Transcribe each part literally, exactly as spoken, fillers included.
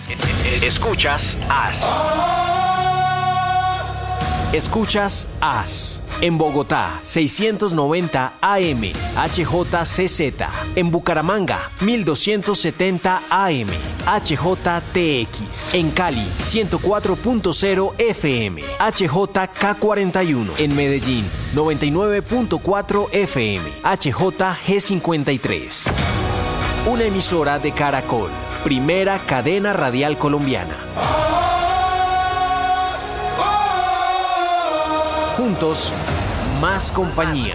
Escuchas A S. Escuchas A S. En Bogotá, seiscientos noventa A M, H J C Z. En Bucaramanga, mil doscientos setenta A M, H J T X. En Cali, ciento cuatro punto cero F M, H J K cuarenta y uno. En Medellín, noventa y nueve punto cuatro F M, H J G cincuenta y tres. Una emisora de Caracol, primera cadena radial colombiana. Juntos, más compañía.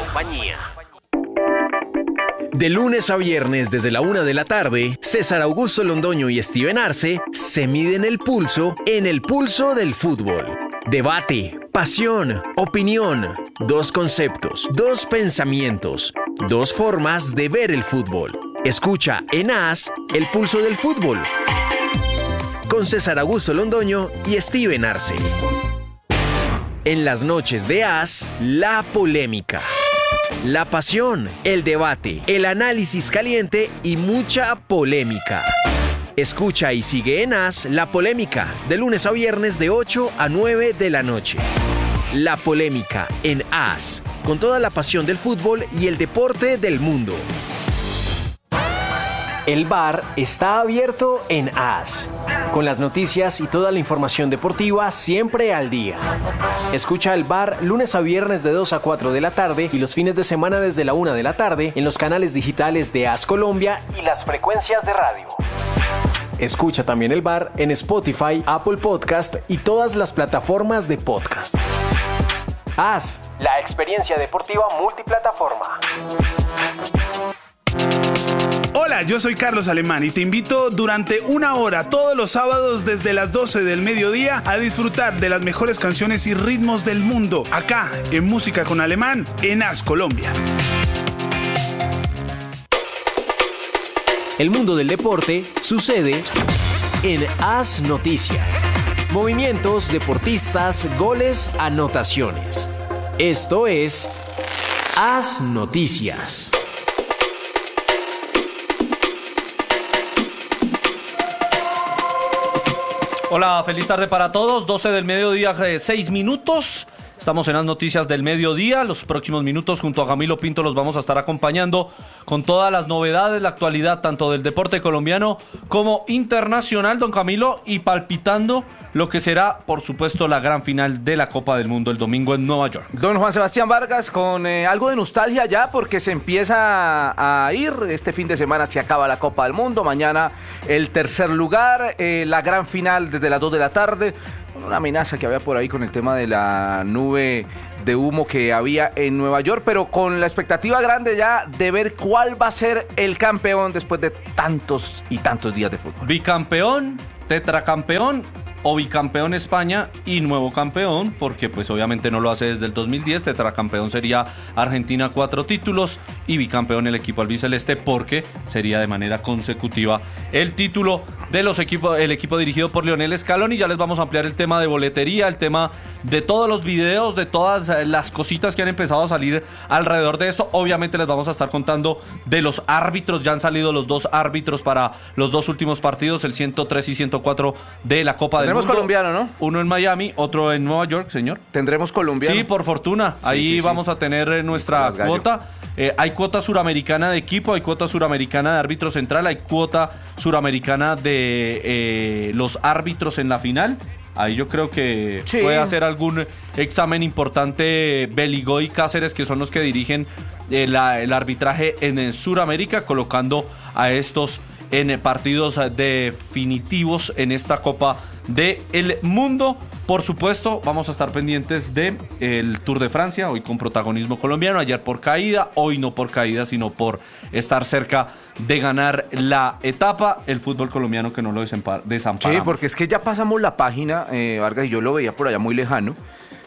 De lunes a viernes desde la una de la tarde, César Augusto Londoño y Steven Arce se miden el pulso en el pulso del fútbol. Debate, pasión, opinión, dos conceptos, dos pensamientos, dos formas de ver el fútbol. Escucha en A S el pulso del fútbol con César Augusto Londoño y Steven Arce. En las noches de A S, la polémica, la pasión, el debate, el análisis caliente y mucha polémica. Escucha y sigue en A S La Polémica, de lunes a viernes de ocho a nueve de la noche. La Polémica en A S, con toda la pasión del fútbol y el deporte del mundo. El bar está abierto en A S, con las noticias y toda la información deportiva siempre al día. Escucha el bar lunes a viernes de dos a cuatro de la tarde y los fines de semana desde la una de la tarde en los canales digitales de A S Colombia y las frecuencias de radio. Escucha también el bar en Spotify, Apple Podcast y todas las plataformas de podcast. A S, la experiencia deportiva multiplataforma. Hola, yo soy Carlos Alemán y te invito durante una hora todos los sábados desde las doce del mediodía a disfrutar de las mejores canciones y ritmos del mundo, acá en Música con Alemán, en A S Colombia. El mundo del deporte sucede en A S Noticias. Movimientos, deportistas, goles, anotaciones. Esto es A S Noticias. Hola, feliz tarde para todos, doce del mediodía, seis minutos. Estamos en las noticias del mediodía. Los próximos minutos junto a Camilo Pinto los vamos a estar acompañando con todas las novedades, la actualidad tanto del deporte colombiano como internacional, don Camilo, y palpitando lo que será, por supuesto, la gran final de la Copa del Mundo el domingo en Nueva York. Don Juan Sebastián Vargas, con eh, algo de nostalgia ya, porque se empieza a ir. Este fin de semana se acaba la Copa del Mundo. Mañana el tercer lugar, eh, la gran final desde las dos de la tarde. Una amenaza que había por ahí con el tema de la nube de humo que había en Nueva York, pero con la expectativa grande ya de ver cuál va a ser el campeón después de tantos y tantos días de fútbol. Bicampeón, tetracampeón o bicampeón España y nuevo campeón, porque pues obviamente no lo hace desde el dos mil diez, tetracampeón sería Argentina, cuatro títulos, y bicampeón el equipo albiceleste, porque sería de manera consecutiva el título de los equipos, el equipo dirigido por Lionel Scaloni. Ya les vamos a ampliar el tema de boletería, el tema de todos los videos, de todas las cositas que han empezado a salir alrededor de esto. Obviamente les vamos a estar contando de los árbitros, ya han salido los dos árbitros para los dos últimos partidos, el ciento tres y ciento cuatro de la Copa del Mundo. Tendremos colombiano, ¿no? Uno en Miami, otro en Nueva York, señor. Tendremos colombiano. Sí, por fortuna. Sí, Ahí sí, sí. vamos a tener nuestra cuota. Eh, hay cuota suramericana de equipo, hay cuota suramericana de árbitro central, hay cuota suramericana de eh, los árbitros en la final. Ahí yo creo que sí. puede hacer algún examen importante Beligoy y Cáceres, que son los que dirigen eh, la, el arbitraje en, en Suramérica, colocando a estos en partidos definitivos en esta Copa del Mundo. Por supuesto, vamos a estar pendientes de el Tour de Francia, hoy con protagonismo colombiano, ayer por caída, hoy no por caída, sino por estar cerca de ganar la etapa, el fútbol colombiano que no lo desamparamos. Sí, porque es que ya pasamos la página, eh, Vargas, y yo lo veía por allá muy lejano,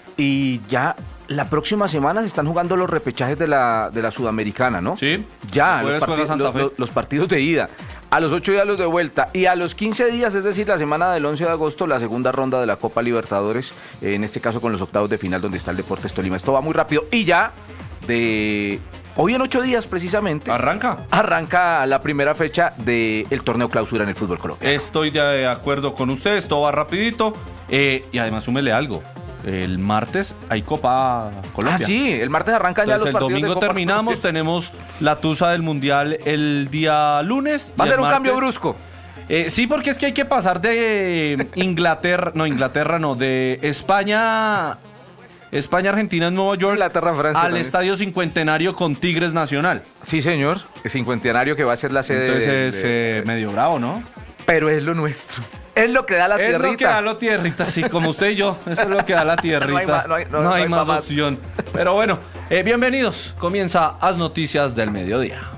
y ya la próxima semana se están jugando los repechajes de la, de la Sudamericana, ¿no? Sí. Ya, los, partid- los, los, los partidos de ida. A los ocho días los de vuelta y a los quince días, es decir, la semana del once de agosto, la segunda ronda de la Copa Libertadores, eh, en este caso con los octavos de final donde está el Deportes Tolima. Esto va muy rápido y ya de Hoy en ocho días, precisamente. ¿Arranca? Arranca la primera fecha del torneo clausura en el fútbol colombiano. Estoy de acuerdo con ustedes, todo va rapidito. Eh, y además, súmele algo. El martes hay Copa Colombia. Ah, sí, el martes arrancan ya los Entonces, partidos el domingo de Copa terminamos, Colombia. tenemos la tusa del Mundial el día lunes. Va a y ser el un cambio martes- brusco. Eh, sí, porque es que hay que pasar de Inglaterra, no, Inglaterra no, de España, España, Argentina, en Nueva York, Inglaterra, Francia al también. Estadio Cincuentenario con Tigres Nacional. Sí, señor. El cincuentenario que va a ser la sede. Entonces de- es de- eh, medio bravo, ¿no? Pero es lo nuestro. Es lo que da la Es tierrita. lo que da la tierrita, sí, como usted y yo. Eso es lo que da la tierrita. No hay ma- no hay- no- No no hay hay más pa' más. opción. Pero bueno, eh, bienvenidos. Comienza Haz Noticias del Mediodía.